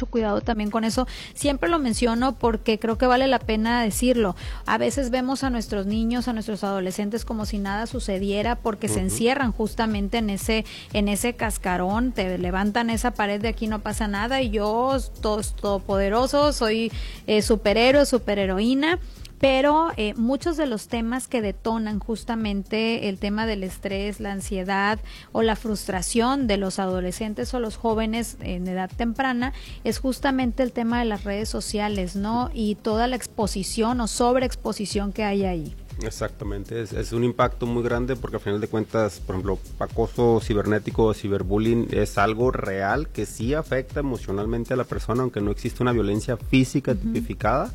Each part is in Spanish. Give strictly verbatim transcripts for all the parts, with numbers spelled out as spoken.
mucho cuidado también con eso. Siempre lo menciono porque creo que vale la pena decirlo. A veces vemos a nuestros niños, a nuestros adolescentes como si nada sucediera porque uh-huh. se encierran justamente en ese en ese cascarón, te levantan esa pared de aquí no pasa nada y yo todo, todopoderoso, soy eh, superhéroe, superheroína. Pero eh, muchos de los temas que detonan justamente el tema del estrés, la ansiedad o la frustración de los adolescentes o los jóvenes en edad temprana es justamente el tema de las redes sociales, ¿no? Y toda la exposición o sobreexposición que hay ahí. Exactamente, es, es un impacto muy grande porque al final de cuentas, por ejemplo, acoso cibernético o ciberbullying es algo real que sí afecta emocionalmente a la persona, aunque no existe una violencia física uh-huh. tipificada.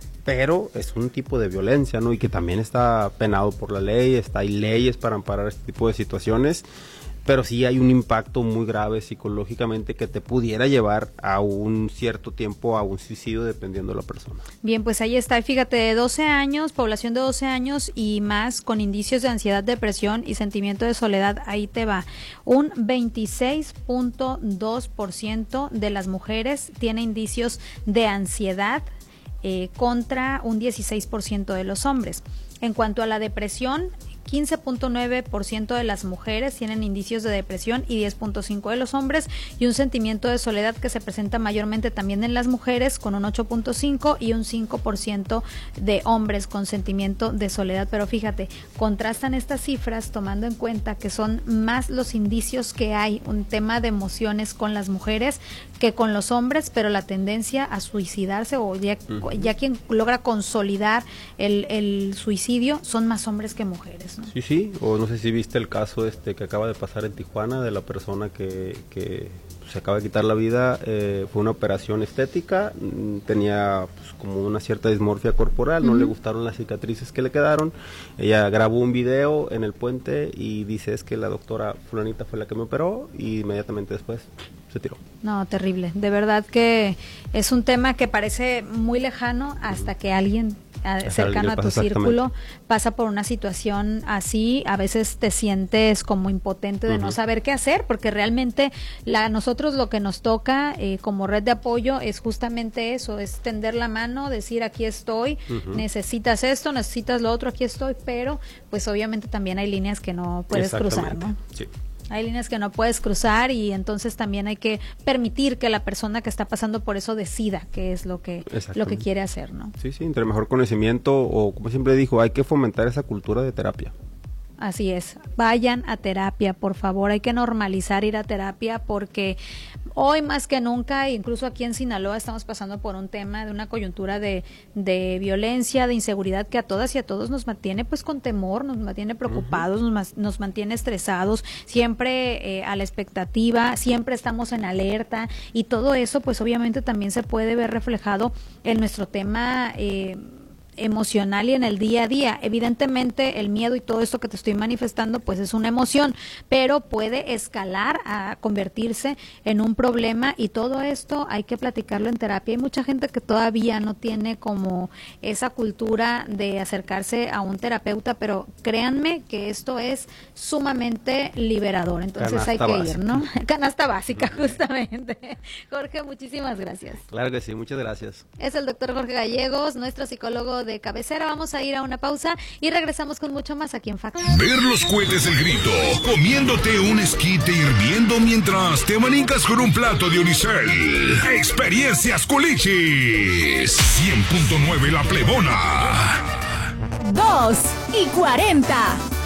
Pero es un tipo de violencia, ¿no? Y que también está penado por la ley, está, hay leyes para amparar este tipo de situaciones, pero sí hay un impacto muy grave psicológicamente que te pudiera llevar a un cierto tiempo a un suicidio dependiendo de la persona. Bien, pues ahí está, fíjate, de doce años, población de doce años y más con indicios de ansiedad, depresión y sentimiento de soledad, ahí te va. Un veintiséis punto dos por ciento de las mujeres tiene indicios de ansiedad, Eh, contra un dieciséis por ciento de los hombres. En cuanto a la depresión, quince punto nueve por ciento de las mujeres tienen indicios de depresión y diez punto cinco por ciento de los hombres, y un sentimiento de soledad que se presenta mayormente también en las mujeres con un ocho punto cinco por ciento y un cinco por ciento de hombres con sentimiento de soledad. Pero fíjate, contrastan estas cifras tomando en cuenta que son más los indicios que hay, un tema de emociones con las mujeres que con los hombres, pero la tendencia a suicidarse o ya, uh-huh. ya quien logra consolidar el, el suicidio son más hombres que mujeres, ¿no? Sí, sí, o no sé si viste el caso este que acaba de pasar en Tijuana de la persona que, que se acaba de quitar la vida, eh, fue una operación estética, tenía pues, como una cierta dismorfia corporal, uh-huh. no le gustaron las cicatrices que le quedaron, ella grabó un video en el puente y dice es que la doctora fulanita fue la que me operó y inmediatamente después se tiró. No, terrible, de verdad que es un tema que parece muy lejano hasta uh-huh. que alguien a, cercano a tu círculo pasa por una situación así. A veces te sientes como impotente de uh-huh. no saber qué hacer, porque realmente la nosotros lo que nos toca eh, como red de apoyo es justamente eso, es tender la mano, decir aquí estoy, uh-huh. necesitas esto, necesitas lo otro, aquí estoy, pero pues obviamente también hay líneas que no puedes cruzar, ¿no? Sí. Hay líneas que no puedes cruzar y entonces también hay que permitir que la persona que está pasando por eso decida qué es lo que lo que quiere hacer, ¿no? Sí, sí, entre mejor conocimiento o como siempre dijo, hay que fomentar esa cultura de terapia. Así es, vayan a terapia, por favor, hay que normalizar ir a terapia porque hoy más que nunca, incluso aquí en Sinaloa estamos pasando por un tema de una coyuntura de, de violencia, de inseguridad que a todas y a todos nos mantiene pues con temor, nos mantiene preocupados, uh-huh. nos, nos mantiene estresados, siempre eh, a la expectativa, siempre estamos en alerta y todo eso pues obviamente también se puede ver reflejado en nuestro tema eh, emocional y en el día a día. Evidentemente el miedo y todo esto que te estoy manifestando pues es una emoción, pero puede escalar a convertirse en un problema y todo esto hay que platicarlo en terapia. Hay mucha gente que todavía no tiene como esa cultura de acercarse a un terapeuta, pero créanme que esto es sumamente liberador, entonces Canasta hay que básica. ir, ¿no? Canasta básica, justamente. Jorge, muchísimas gracias. Claro que sí, muchas gracias. Es el doctor Jorge Gallegos, nuestro psicólogo de cabecera. Vamos a ir a una pausa y regresamos con mucho más aquí en Factor. Ver los cohetes del grito, comiéndote un esquite hirviendo mientras te manicas con un plato de unicel. Experiencias Culichis. cien punto nueve La Plebona. dos y cuarenta.